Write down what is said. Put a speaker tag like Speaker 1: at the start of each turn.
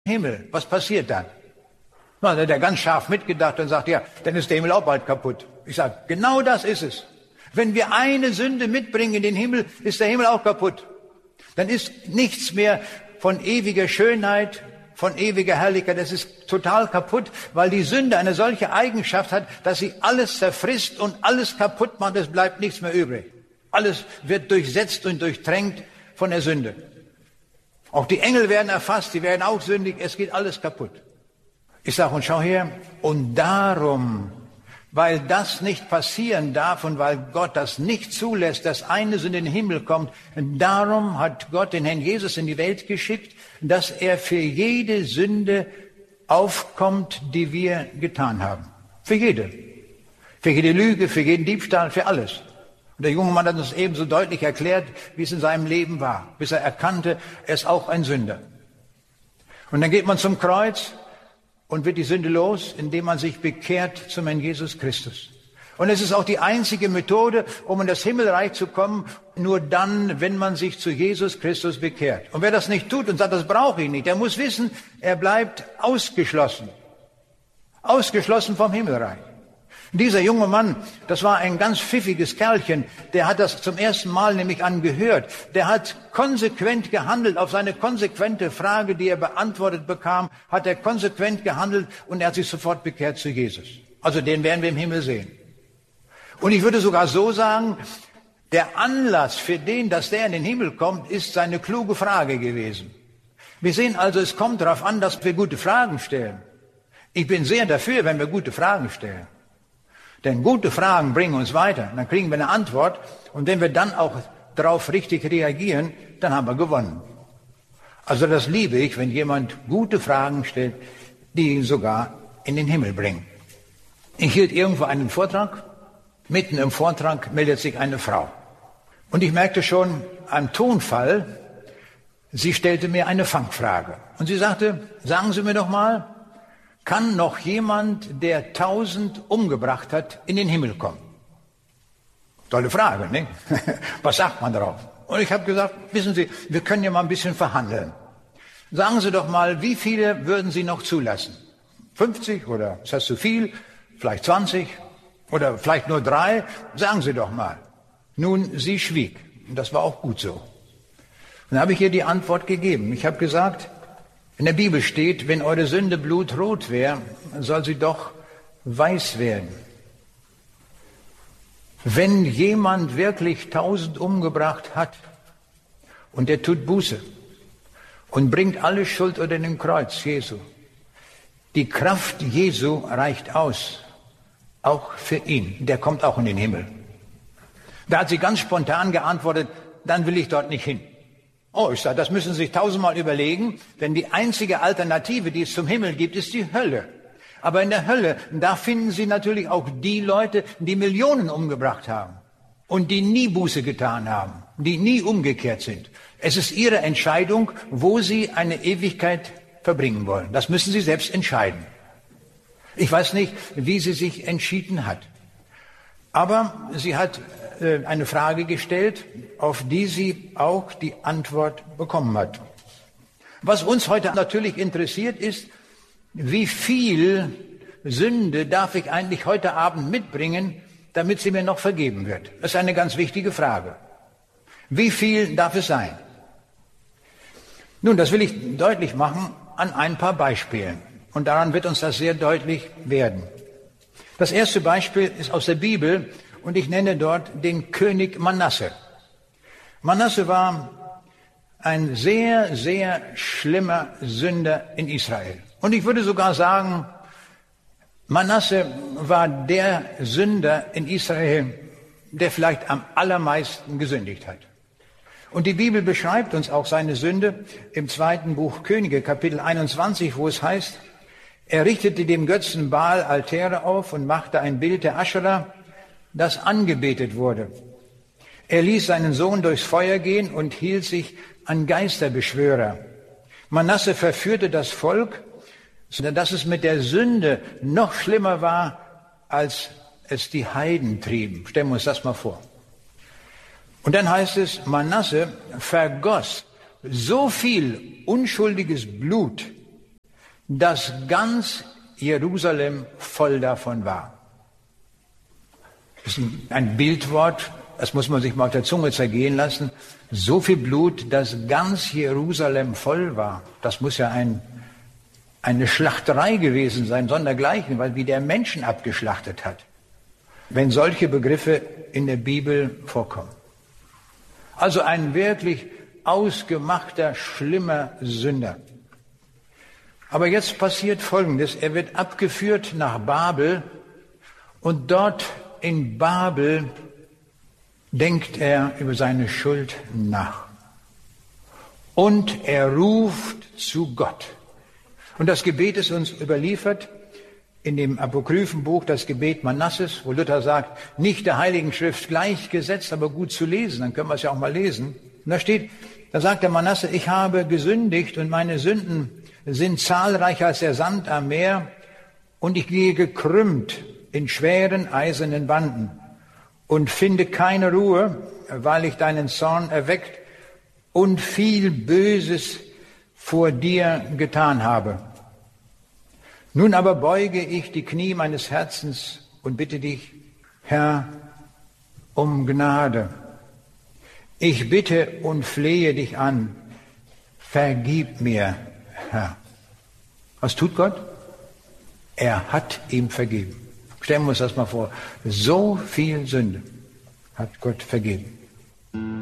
Speaker 1: Himmel. Was passiert dann? Na, dann hat er ganz scharf mitgedacht und sagt, ja, dann ist der Himmel auch bald kaputt. Ich sage, genau das ist es. Wenn wir eine Sünde mitbringen in den Himmel, ist der Himmel auch kaputt. Dann ist nichts mehr von ewiger Schönheit, von ewiger Herrlichkeit. Das ist total kaputt, weil die Sünde eine solche Eigenschaft hat, dass sie alles zerfrisst und alles kaputt macht. Es bleibt nichts mehr übrig. Alles wird durchsetzt und durchtränkt von der Sünde. Auch die Engel werden erfasst, sie werden auch sündig. Es geht alles kaputt. Ich sage, und schau her, und darum, weil das nicht passieren darf und weil Gott das nicht zulässt, dass eine Sünde in den Himmel kommt, darum hat Gott den Herrn Jesus in die Welt geschickt, dass er für jede Sünde aufkommt, die wir getan haben. Für jede. Für jede Lüge, für jeden Diebstahl, für alles. Und der junge Mann hat uns ebenso deutlich erklärt, wie es in seinem Leben war, bis er erkannte, er ist auch ein Sünder. Und dann geht man zum Kreuz und wird die Sünde los, indem man sich bekehrt zum Herrn Jesus Christus. Und es ist auch die einzige Methode, um in das Himmelreich zu kommen, nur dann, wenn man sich zu Jesus Christus bekehrt. Und wer das nicht tut und sagt, das brauche ich nicht, der muss wissen, er bleibt ausgeschlossen. Ausgeschlossen vom Himmelreich. Dieser junge Mann, das war ein ganz pfiffiges Kerlchen, der hat das zum ersten Mal nämlich angehört. Der hat konsequent gehandelt auf seine konsequente Frage, die er beantwortet bekam, hat er konsequent gehandelt und er hat sich sofort bekehrt zu Jesus. Also den werden wir im Himmel sehen. Und ich würde sogar so sagen, der Anlass für den, dass der in den Himmel kommt, ist seine kluge Frage gewesen. Wir sehen also, es kommt darauf an, dass wir gute Fragen stellen. Ich bin sehr dafür, wenn wir gute Fragen stellen. Denn gute Fragen bringen uns weiter. Dann kriegen wir eine Antwort. Und wenn wir dann auch darauf richtig reagieren, dann haben wir gewonnen. Also das liebe ich, wenn jemand gute Fragen stellt, die ihn sogar in den Himmel bringen. Ich hielt irgendwo einen Vortrag. Mitten im Vortrag meldet sich eine Frau. Und ich merkte schon am Tonfall, sie stellte mir eine Fangfrage. Und sie sagte, sagen Sie mir doch mal, kann noch jemand, der 1000 umgebracht hat, in den Himmel kommen? Tolle Frage, ne? Was sagt man darauf? Und ich habe gesagt, wissen Sie, wir können ja mal ein bisschen verhandeln. Sagen Sie doch mal, wie viele würden Sie noch zulassen? 50 oder ist das zu viel? Vielleicht 20 oder vielleicht nur 3? Sagen Sie doch mal. Nun, sie schwieg. Und das war auch gut so. Und dann habe ich ihr die Antwort gegeben. Ich habe gesagt, in der Bibel steht, wenn eure Sünde blutrot wäre, soll sie doch weiß werden. Wenn jemand wirklich 1000 umgebracht hat und der tut Buße und bringt alle Schuld unter dem Kreuz Jesu, die Kraft Jesu reicht aus, auch für ihn. Der kommt auch in den Himmel. Da hat sie ganz spontan geantwortet, dann will ich dort nicht hin. Oh, ich sage, das müssen Sie sich 1000-mal überlegen, denn die einzige Alternative, die es zum Himmel gibt, ist die Hölle. Aber in der Hölle, da finden Sie natürlich auch die Leute, die Millionen umgebracht haben und die nie Buße getan haben, die nie umgekehrt sind. Es ist Ihre Entscheidung, wo Sie eine Ewigkeit verbringen wollen. Das müssen Sie selbst entscheiden. Ich weiß nicht, wie sie sich entschieden hat. Aber sie hat eine Frage gestellt, auf die sie auch die Antwort bekommen hat. Was uns heute natürlich interessiert ist, wie viel Sünde darf ich eigentlich heute Abend mitbringen, damit sie mir noch vergeben wird? Das ist eine ganz wichtige Frage. Wie viel darf es sein? Nun, das will ich deutlich machen an ein paar Beispielen. Und daran wird uns das sehr deutlich werden. Das erste Beispiel ist aus der Bibel und ich nenne dort den König Manasse. Manasse war ein sehr, sehr schlimmer Sünder in Israel. Und ich würde sogar sagen, Manasse war der Sünder in Israel, der vielleicht am allermeisten gesündigt hat. Und die Bibel beschreibt uns auch seine Sünde im 2. Buch Könige, Kapitel 21, wo es heißt, er richtete dem Götzen Baal Altäre auf und machte ein Bild der Aschera, das angebetet wurde. Er ließ seinen Sohn durchs Feuer gehen und hielt sich an Geisterbeschwörer. Manasse verführte das Volk, sodass es mit der Sünde noch schlimmer war, als es die Heiden trieben. Stellen wir uns das mal vor. Und dann heißt es, Manasse vergoss so viel unschuldiges Blut dass ganz Jerusalem voll davon war. Das ist ein Bildwort, das muss man sich mal auf der Zunge zergehen lassen. So viel Blut, dass ganz Jerusalem voll war. Das muss ja eine Schlachterei gewesen sein, sondergleichen, weil wie der Menschen abgeschlachtet hat, wenn solche Begriffe in der Bibel vorkommen. Also ein wirklich ausgemachter, schlimmer Sünder. Aber jetzt passiert Folgendes. Er wird abgeführt nach Babel und dort in Babel denkt er über seine Schuld nach. Und er ruft zu Gott. Und das Gebet ist uns überliefert in dem apokryphen Buch, das Gebet Manasses, wo Luther sagt, nicht der Heiligen Schrift gleichgesetzt, aber gut zu lesen. Dann können wir es ja auch mal lesen. Und da sagt der Manasse, ich habe gesündigt und meine Sünden sind zahlreicher als der Sand am Meer und ich gehe gekrümmt in schweren eisernen Banden und finde keine Ruhe, weil ich deinen Zorn erweckt und viel Böses vor dir getan habe. Nun aber beuge ich die Knie meines Herzens und bitte dich, Herr, um Gnade. Ich bitte und flehe dich an, vergib mir, Herr. Was tut Gott? Er hat ihm vergeben. Stellen wir uns das mal vor. So viel Sünde hat Gott vergeben.